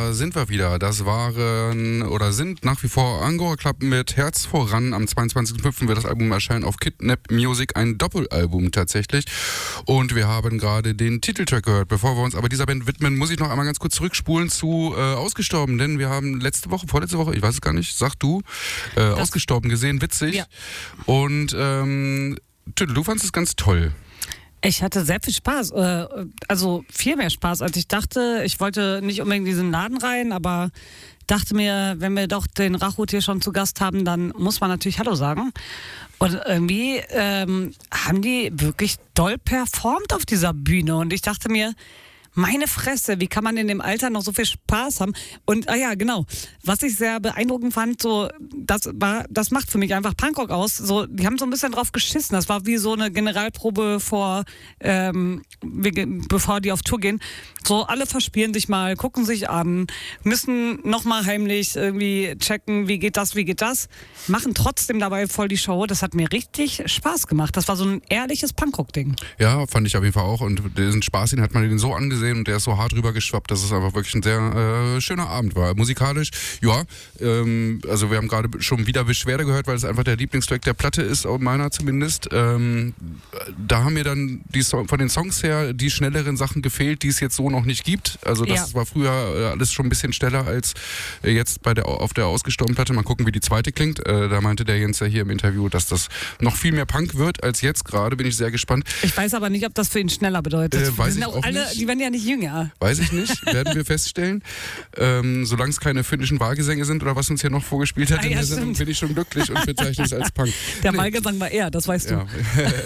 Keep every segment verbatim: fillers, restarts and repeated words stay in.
da sind wir wieder. Das waren oder sind nach wie vor Angora Club mit Herz voran. Am zweiundzwanzigsten fünften wird das Album erscheinen auf Kidnap Music, ein Doppelalbum tatsächlich. Und wir haben gerade den Titeltrack gehört. Bevor wir uns aber dieser Band widmen, muss ich noch einmal ganz kurz zurückspulen zu äh, Ausgestorben, denn wir haben letzte Woche, vorletzte Woche, ich weiß es gar nicht, sag du, äh, Ausgestorben gesehen, witzig. Ja. Und ähm, Tüttel, du fandest es ganz toll. Ich hatte sehr viel Spaß, also viel mehr Spaß, als ich dachte. Ich wollte nicht unbedingt in diesen Laden rein, aber dachte mir, wenn wir doch den Rachut hier schon zu Gast haben, dann muss man natürlich Hallo sagen. Und irgendwie ähm, haben die wirklich doll performt auf dieser Bühne. Und ich dachte mir, meine Fresse, wie kann man in dem Alter noch so viel Spaß haben? Und, ah ja, genau, was ich sehr beeindruckend fand, so, das war, das macht für mich einfach Punkrock aus. So, die haben so ein bisschen drauf geschissen. Das war wie so eine Generalprobe vor, ähm, bevor die auf Tour gehen. So, alle verspielen sich mal, gucken sich an, müssen nochmal heimlich irgendwie checken, wie geht das, wie geht das, machen trotzdem dabei voll die Show. Das hat mir richtig Spaß gemacht. Das war so ein ehrliches Punkrock-Ding. Ja, fand ich auf jeden Fall auch. Und diesen Spaß, den hat man den so angesehen und der ist so hart rübergeschwappt, dass es einfach wirklich ein sehr äh, schöner Abend war. Musikalisch, ja, ähm, also wir haben gerade schon wieder Beschwerde gehört, weil es einfach der Lieblingstrack der Platte ist, auch meiner zumindest. Ähm, da haben mir dann die so- von den Songs her die schnelleren Sachen gefehlt, die es jetzt so noch nicht gibt. Also das Ja. war früher äh, alles schon ein bisschen schneller als äh, jetzt bei der auf der ausgestorbenen Platte. Mal gucken, wie die zweite klingt. Äh, da meinte der Jens ja hier im Interview, dass das noch viel mehr Punk wird als jetzt gerade. Bin ich sehr gespannt. Ich weiß aber nicht, ob das für ihn schneller bedeutet. Äh, weiß die sind ich auch auch alle, nicht. die werden ja nicht jünger. Weiß ich nicht, werden wir feststellen. Ähm, solange es keine finnischen Wahlgesänge sind oder was uns hier noch vorgespielt hat, Ah, in ja, der Sendung, stimmt. bin ich schon glücklich und bezeichne es als Punk. Der Nee. Wahlgesang war er, das weißt du. Ja.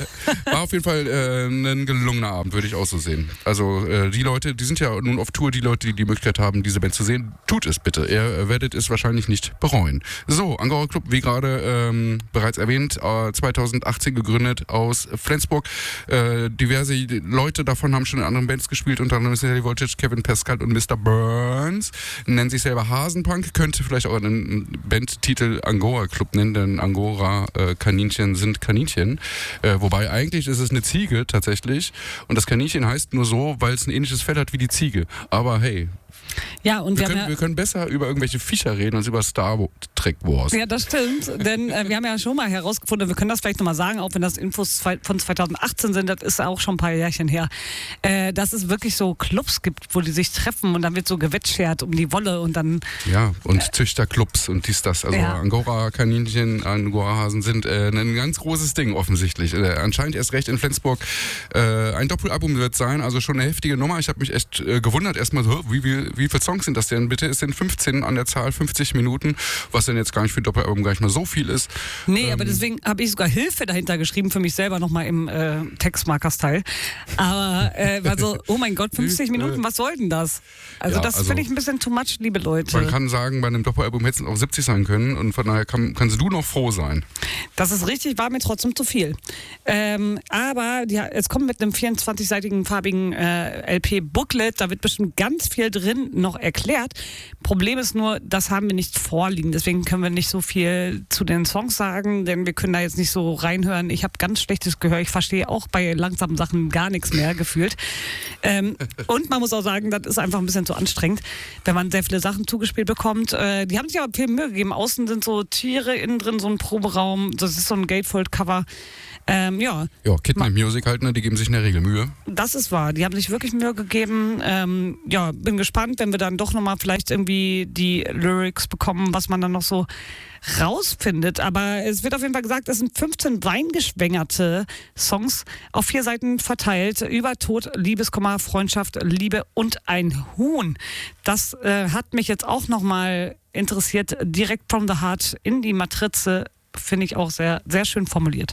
War auf jeden Fall äh, ein gelungener Abend, würde ich auch so sehen. Also äh, die Leute, die sind ja nun auf Tour, die Leute, die die Möglichkeit haben, diese Band zu sehen, tut es bitte. Ihr äh, werdet es wahrscheinlich nicht bereuen. So, Angora Club, wie gerade ähm, bereits erwähnt, äh, zweitausendachtzehn gegründet aus Flensburg. Äh, diverse Leute davon haben schon in anderen Bands gespielt, unter anderem Steady Voltage, Kevin Pascal und Mister Burns. Nennen sich selber Hasenpunk, könnte vielleicht auch einen Bandtitel Angora Club nennen, denn Angora äh, Kaninchen sind Kaninchen. Äh, wobei eigentlich ist es eine Ziege tatsächlich und das Kaninchen heißt nur so, weil es ein ähnliches Fell hat wie die Ziege. Aber hey, Ja, und wir wir, können, haben ja, wir können besser über irgendwelche Viecher reden als über Star Trek Wars. ja, das stimmt, denn äh, wir haben ja schon mal herausgefunden, wir können das vielleicht nochmal sagen, auch wenn das Infos zwei, von zweitausendachtzehn sind, das ist auch schon ein paar Jährchen her, äh, dass es wirklich so Clubs gibt, wo die sich treffen und dann wird so gewetschert um die Wolle und dann... Ja, und äh, Züchterclubs und dies, das. Also Ja. Angora-Kaninchen, Angora-Hasen sind äh, ein ganz großes Ding offensichtlich. Äh, anscheinend erst recht in Flensburg. Äh, ein Doppelalbum wird sein, also schon eine heftige Nummer. Ich habe mich echt äh, gewundert, erstmal so, wie, wie, wie viele Songs sind das denn bitte? Es sind fünfzehn an der Zahl, fünfzig Minuten, was denn jetzt gar nicht für ein Doppelalbum gar nicht mal so viel ist. Nee, ähm, aber deswegen habe ich sogar Hilfe dahinter geschrieben, für mich selber nochmal im äh, Textmarker-Style. Aber, äh, also, oh mein Gott, fünfzig Minuten, was soll denn das? Also Ja, das also- finde ich ein bisschen too much, liebe Leute. Man kann sagen, bei einem Doppelalbum hätte es auch siebzig sein können und von daher kann, kannst du noch froh sein. Das ist richtig, war mir trotzdem zu viel. Ähm, aber ja, es kommt mit einem vierundzwanzigseitigen farbigen äh, L P-Booklet, da wird bestimmt ganz viel drin noch erklärt. Problem ist nur, das haben wir nicht vorliegen, deswegen können wir nicht so viel zu den Songs sagen, denn wir können da jetzt nicht so reinhören. Ich habe ganz schlechtes Gehör, ich verstehe auch bei langsamen Sachen gar nichts mehr gefühlt. Ähm, und man muss auch sagen, das ist einfach ein bisschen zu anstrengend, wenn man sehr viele Sachen zugespielt bekommt. Äh, die haben sich aber viel Mühe gegeben. Außen sind so Tiere, innen drin so ein Proberaum, das ist so ein Gatefold-Cover. Ähm, ja, Ja, Kidnap Music halt, ne, die geben sich in der Regel Mühe. das ist wahr. Die haben sich wirklich Mühe gegeben. Ähm, ja, bin gespannt, wenn wir dann doch nochmal vielleicht irgendwie die Lyrics bekommen, was man dann noch so rausfindet. Aber es wird auf jeden Fall gesagt, es sind fünfzehn weingeschwängerte Songs auf vier Seiten verteilt. Über Tod, Liebeskummer, Freundschaft, Liebe und ein Huhn. Das äh, hat mich jetzt auch nochmal interessiert. Direkt from the heart in die Matrize. Finde ich auch sehr, sehr schön formuliert.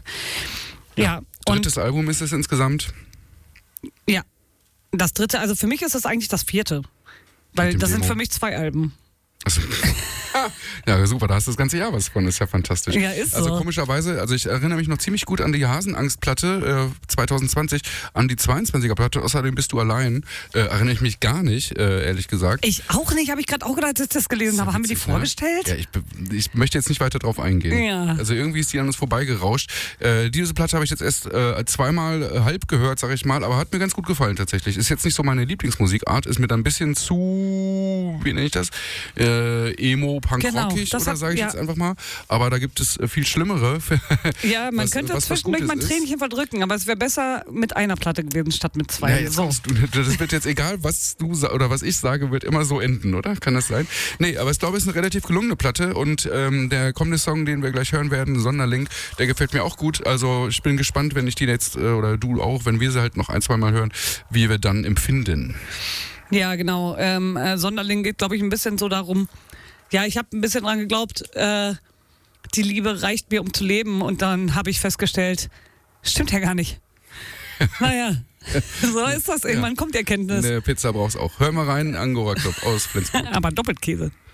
Ja, und Drittes Album ist es insgesamt. ja, das dritte, also für mich ist das eigentlich das vierte. Weil Mit dem das sind Demo. für mich zwei Alben. Also, ja, super, da hast du das ganze Jahr was von, ist ja fantastisch. Ja, ist so. Also komischerweise, also ich erinnere mich noch ziemlich gut an die Hasenangst-Platte äh, zwanzig zwanzig, an die zweiundzwanziger-Platte, außerdem bist du allein, äh, erinnere ich mich gar nicht, äh, ehrlich gesagt. Ich auch nicht, habe ich gerade auch gedacht, dass ich das gelesen habe. Haben wir die vorgestellt? Ja, ich, ich möchte jetzt nicht weiter drauf eingehen. Ja. Also irgendwie ist die an uns vorbeigerauscht. Äh, diese Platte habe ich jetzt erst äh, zweimal äh, halb gehört, sag ich mal, aber hat mir ganz gut gefallen tatsächlich. Ist jetzt nicht so meine Lieblingsmusikart, ist mir dann ein bisschen zu, wie nenne ich das, äh, Emo, Punk-Rockig genau, oder sage ich ja. jetzt einfach mal. Aber da gibt es äh, viel Schlimmere. Ja, man was, könnte was, was zwischendurch mal ein Gutes Tränchen verdrücken, aber es wäre besser mit einer Platte gewesen statt mit zwei. Ja, jetzt so. kommst du, das wird jetzt egal, was du sa- oder was ich sage, wird immer so enden, oder? Kann das sein? Nee, aber ich glaube, es ist eine relativ gelungene Platte und ähm, der kommende Song, den wir gleich hören werden, Sonderling, der gefällt mir auch gut. Also ich bin gespannt, wenn ich die jetzt, äh, oder du auch, wenn wir sie halt noch ein, zwei Mal hören, wie wir dann empfinden. Ja, genau. Ähm, äh, Sonderling geht, glaube ich, ein bisschen so darum, ja, ich habe ein bisschen dran geglaubt, äh, die Liebe reicht mir, um zu leben und dann habe ich festgestellt, stimmt ja gar nicht. Naja, so ist das. Irgendwann Ja. kommt die Erkenntnis. Eine Pizza brauchst auch. Hör mal rein, Angora Club aus Flensburg. Aber Doppelkäse.